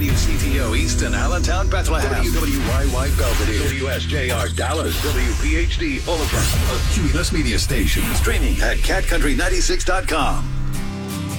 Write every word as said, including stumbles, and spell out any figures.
W C T O Easton, Allentown, Bethlehem. W W Y Y Belvedere. W S J R Dallas. W P H D Fullerton. A Cumulus Media Station. Streaming at cat country ninety-six dot com.